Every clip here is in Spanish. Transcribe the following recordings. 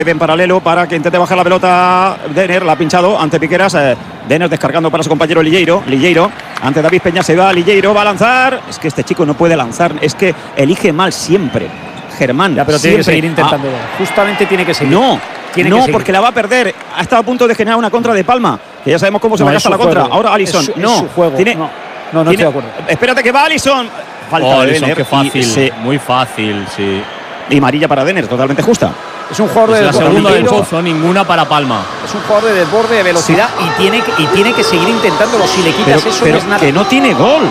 en paralelo para que intente bajar la pelota. Denner la ha pinchado ante Piqueras. Denner descargando para su compañero Lilleiro. Ante David Peña se va. Lilleiro va a lanzar. Es que este chico no puede lanzar. Es que elige mal siempre. Germán. Ya, pero tiene que seguir intentando. Justamente tiene que seguir. No, porque la va a perder. Ha estado a punto de generar una contra de Palma. Que ya sabemos cómo se va a gastar la contra. Ahora Alisson. Es su juego. No estoy de acuerdo. Espérate que va Alisson. Falta de Denner. Qué fácil. Muy fácil, sí. Y amarilla para Denner, totalmente justa. Es un jugador de la segunda del Pozo, ninguna para Palma. Es un jugador de desborde, de velocidad, y tiene que seguir intentándolo. Si le quitas eso, pero no es nada. Que no tiene gol.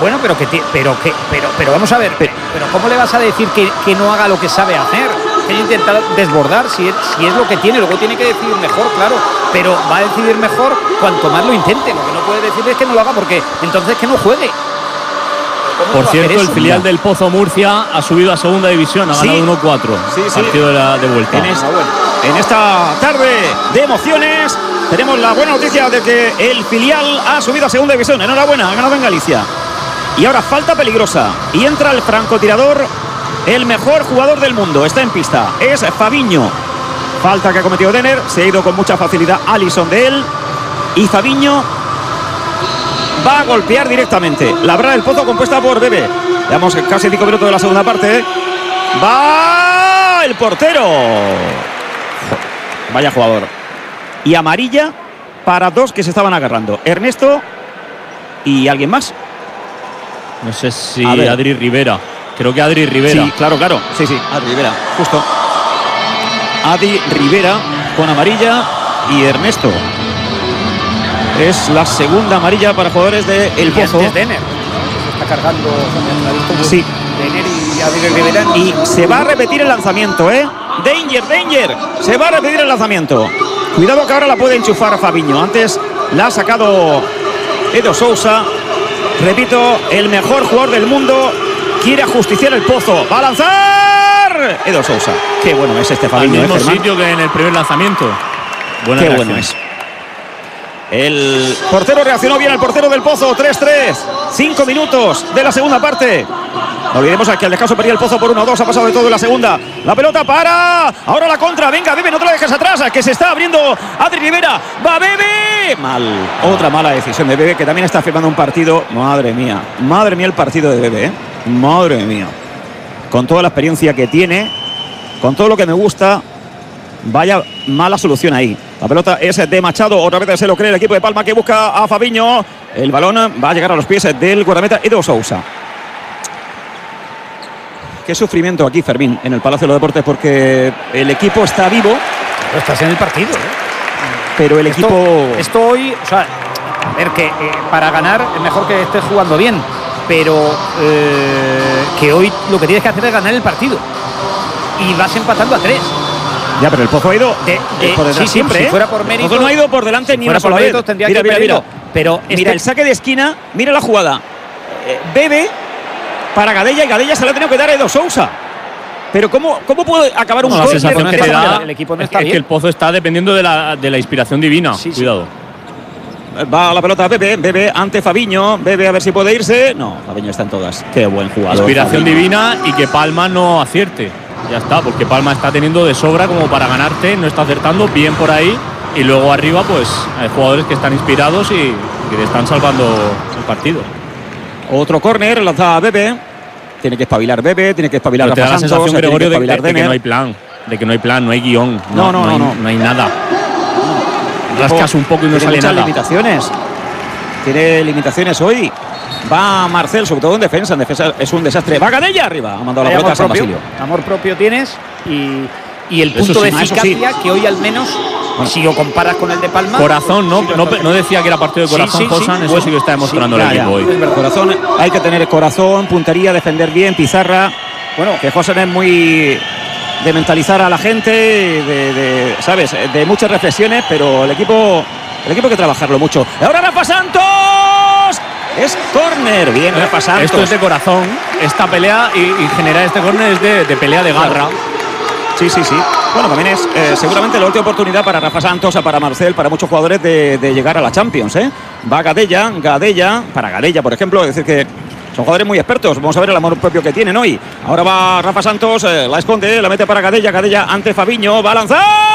Pero vamos a ver. Pero ¿cómo le vas a decir que no haga lo que sabe hacer? Que intenta desbordar, si es lo que tiene. Luego tiene que decidir mejor, claro. Pero va a decidir mejor cuanto más lo intente. Lo que no puede decir es que no lo haga, porque entonces que no juegue. Por cierto, el filial del Pozo Murcia ha subido a segunda división, ha ganado 1-4. Partido de vuelta. En esta tarde de emociones tenemos la buena noticia de que el filial ha subido a segunda división. Enhorabuena, ha ganado en Galicia. Y ahora falta peligrosa. Y entra el francotirador, el mejor jugador del mundo. Está en pista. Es Fabiño. Falta que ha cometido Denner. Se ha ido con mucha facilidad Alisson de él. Y Fabiño va a golpear directamente. La brada del Pozo compuesta por Bebe. Llevamos casi 5 minutos de la segunda parte. Va el portero. Vaya jugador. Y amarilla para dos que se estaban agarrando. Ernesto y alguien más. No sé si Adri Rivera. Creo que Adri Rivera. Sí, claro. Sí, Adri Rivera, justo. Adri Rivera con amarilla y Ernesto. Es la segunda amarilla para jugadores de El Pozo. Denner. Se está cargando. Sí. Denner y Adri Rivera. Y se va a repetir el lanzamiento, Danger. Se va a repetir el lanzamiento. Cuidado que ahora la puede enchufar a Fabiño. Antes la ha sacado Edo Sousa. Repito, el mejor jugador del mundo quiere ajusticiar el Pozo. Va a lanzar Edo Sousa. Qué bueno es este Fabiño. Al mismo sitio que en el primer lanzamiento. Qué bueno es. El portero reaccionó bien, el portero del Pozo. 3-3. 5 minutos de la segunda parte. No olvidemos que al descanso perdía el Pozo por 1-2. Ha pasado de todo en la segunda. La pelota para. Ahora la contra. Venga, Bebe, no te la dejes atrás. Que se está abriendo Adri Rivera. Va Bebe. Mal. Otra mala decisión de Bebe, que también está firmando un partido. Madre mía el partido de Bebe, Madre mía. Con toda la experiencia que tiene, con todo lo que me gusta. Vaya mala solución ahí. La pelota es de Machado. Otra vez se lo cree el equipo de Palma, que busca a Fabiño. El balón va a llegar a los pies del guardameta Edo Sousa. Qué sufrimiento aquí, Fermín, en el Palacio de los Deportes, porque el equipo está vivo. Pero estás en el partido, Pero el equipo... Esto hoy, o sea, a ver, que para ganar es mejor que estés jugando bien, pero que hoy lo que tienes que hacer es ganar el partido. Y vas empatando a 3. Ya, pero el Pozo ha ido por detrás siempre. Si fuera por mérito, el Pozo no ha ido por delante ni una sola vez. Mira. Pero mira el saque de esquina, mira la jugada. Bebe para Gadella, y Gadella se la ha tenido que dar a Edo Sousa. Pero ¿cómo puede acabar un gol? La sensación que te da el equipo no está es que el Pozo está dependiendo de la inspiración divina. Sí. Cuidado. Va la pelota Bebe ante Fabiño. Bebe a ver si puede irse. No, Fabiño está en todas. Qué buen jugador. Inspiración divina y que Palma no acierte. Ya está, porque Palma está teniendo de sobra como para ganarte, no está acertando bien por ahí, y luego arriba pues hay jugadores que están inspirados y que le están salvando el partido. Otro córner, lanza Bebe. Tiene que espabilar Bebe, tiene que espabilar Rafa Santos. Te da la sensación, Gregorio, de que no hay plan, no hay guión, no hay nada. Rascas un poco y no sale nada. Limitaciones. Tiene limitaciones hoy. Va Marcel, sobre todo en defensa. En defensa es un desastre. Va Gadella arriba. Ha mandado la pelota a San Basilio. Amor propio tienes y el punto de eficacia que hoy al menos, si lo comparas con el de Palma. Corazón, no decía que era partido de corazón, Josan. Eso sí que está demostrando el equipo hoy. Corazón, hay que tener corazón, puntería, defender bien, pizarra. Bueno, que Josan es muy de mentalizar a la gente, ¿sabes? De muchas reflexiones, pero el equipo hay que trabajarlo mucho. Ahora Rafa Santos. Es córner, bien Rafa Santos. Esto es de corazón, esta pelea y generar este córner es de pelea de garra. Sí. Bueno, también es seguramente la última oportunidad para Rafa Santos, para Marcel, para muchos jugadores de llegar a la Champions. Va Gadella, para Gadella, por ejemplo, es decir que Son jugadores muy expertos. Vamos a ver el amor propio que tienen hoy. Ahora va Rafa Santos, la esconde, la mete para Cadella. Cadella ante Fabiño. Va a lanzar.